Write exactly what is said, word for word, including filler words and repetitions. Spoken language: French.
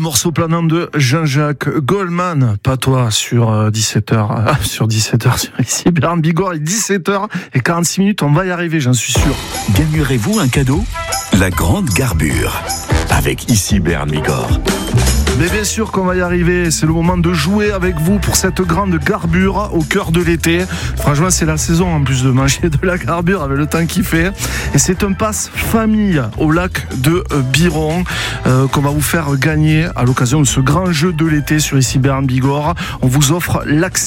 morceau planant de Jean-Jacques Goldman, pas toi, sur dix-sept heures, euh, sur dix-sept heures, sur ici, Bern Bigorre, et dix-sept heures et quarante-six minutes, on va y arriver, j'en suis sûr. Gagnerez-vous un cadeau ? La grande garbure, avec ici Bern Bigorre. Mais bien sûr qu'on va y arriver, c'est le moment de jouer avec vous pour cette grande garbure au cœur de l'été. Franchement, c'est la saison en plus de manger de la garbure avec le temps qu'il fait. Et c'est un pass famille au lac de Biron euh, qu'on va vous faire gagner à l'occasion de ce grand jeu de l'été sur ici Bern Bigorre. On vous offre l'accès